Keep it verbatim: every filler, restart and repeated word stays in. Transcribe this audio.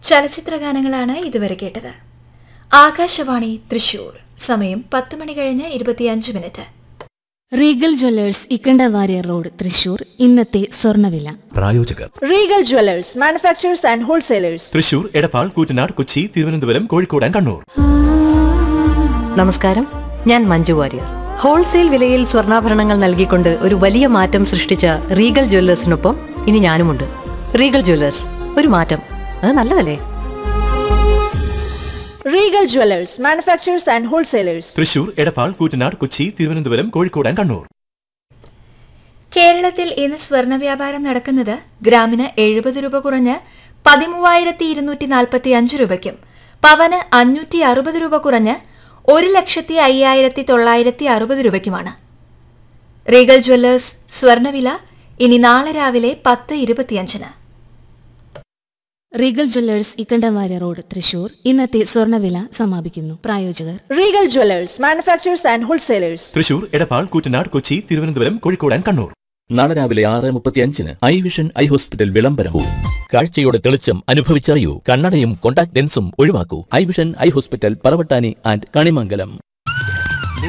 ചലച്ചിത്രഗാനങ്ങളാണ് ഇതുവരെ കേട്ടത്. ആകാശവാണി തൃശൂർ. സമയം പത്ത് മണി കഴിഞ്ഞ് ഇരുപത്തിയഞ്ച് minute. Regal Jewellers Ikkanda Warrier road Thrissur. ഇന്നത്തെ സ്വർണ്ണവില. പ്രായോജകർ Regal Jewellers manufacturers and wholesalers Thrissur, Edappal, Koottanad, Kochi, Thiruvananthapuram, Kozhikode and Kannur. നമസ്കാരം, ഞാൻ മഞ്ജു വാര്യർ. ഹോൾസെയിൽ വിലയിൽ സ്വർണ്ണാഭരണങ്ങൾ നൽകിക്കൊണ്ട് ഒരു വലിയ മാറ്റം സൃഷ്ടിച്ച റീഗൽ ജ്വല്ലേഴ്സിനൊപ്പം ഇനി ഞാനുമുണ്ട്. റീഗൽ ജ്വല്ലേഴ്സ്, ഒരു മാറ്റം, അത് നല്ലതല്ലേ? Regal Jewellers manufacturers and wholesalers Thrissur, Edappal, Koottanad, Kochi, Thiruvananthapuram, Kozhikode and Kannur. കേരളത്തിൽ ഇന്ന് സ്വർണ്ണ വ്യാപാരം നടക്കുന്നത് ഗ്രാമിന് എഴുപത് രൂപ കുറഞ്ഞ് പതിമൂവായിരത്തി ഇരുന്നൂറ്റി നാൽപ്പത്തി അഞ്ച് രൂപയ്ക്കും പവന് അഞ്ഞൂറ്റി അറുപത് രൂപ കുറഞ്ഞ് ഒരു ലക്ഷത്തി അയ്യായിരത്തി തൊള്ളായിരത്തി അറുപത് രൂപയ്ക്കുമാണ്. റീഗൽ ജ്വല്ലേഴ്സ് സ്വർണ്ണവില ഇനി നാളെ രാവിലെ പത്ത് ഇരുപത്തിയഞ്ചിന്. Regal Jewellers Ikkanda Warrier road Thrissur. ഇന്നത്തെ സ്വർണ്ണവില സമാപിക്കുന്നു. പ്രായോജകർ Regal Jewellers manufacturers and wholesalers Thrissur, Edappal, Koottanad, Kochi, Thiruvananthapuram, Kozhikode and Kannur. നാളെ രാവിലെ ആറ് മുപ്പത്തിയഞ്ചിന് ഐ വിഷൻ ഐ ഹോസ്പിറ്റൽ വിളംബരവും. കാഴ്ചയുടെ തെളിച്ചം അനുഭവിച്ചറിയൂ. കണ്ണടയും contact ലെൻസും ഒഴിവാക്കൂ. I vision eye hospital, Paravattani and Kanimangalam.